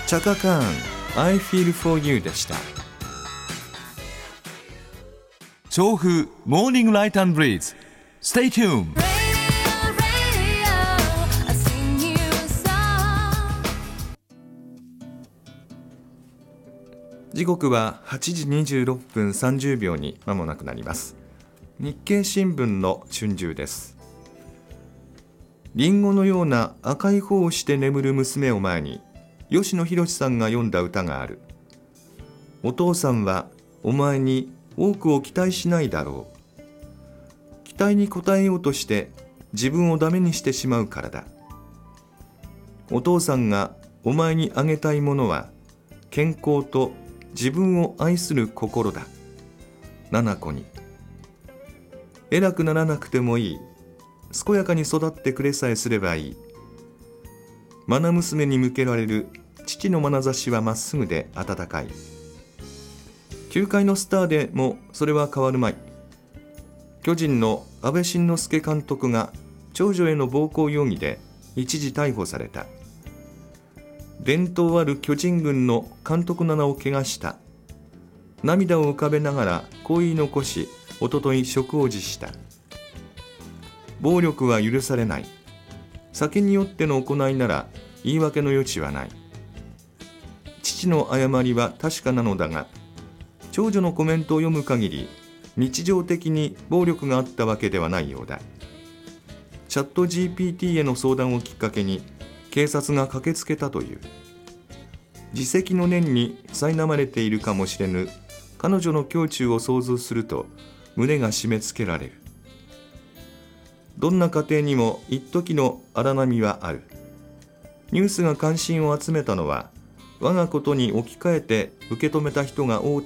チャカカーン I feel for you でした。調布モーニングライト&ブリーズ Stay tuned。 時刻は8時26分30秒に間もなくなります。日経新聞の春秋です。リンゴのような赤い頬をして眠る娘を前に吉野博さんが読んだ歌がある。お父さんはお前に多くを期待しないだろう。期待に応えようとして自分をダメにしてしまうからだ。お父さんがお前にあげたいものは健康と自分を愛する心だ。七子に。偉くならなくてもいい。健やかに育ってくれさえすればいい。愛娘に向けられる父の眼差しはまっすぐで温かい。球界のスターでもそれは変わるまい。巨人の阿部慎之助監督が長女への暴行容疑で一時逮捕された。伝統ある巨人軍の監督の名を汚した。涙を浮かべながらこう言い残し、おととい職を辞した。暴力は許されない。酒によっての行いなら言い訳の余地はない。父の誤りは確かなのだが、長女のコメントを読む限り日常的に暴力があったわけではないようだ。チャット GPT への相談をきっかけに警察が駆けつけたという。自責の念に苛まれているかもしれぬ彼女の胸中を想像すると胸が締め付けられる。どんな家庭にも一時の荒波はある。ニュースが関心を集めたのは我がことに置き換えて受け止めた人が多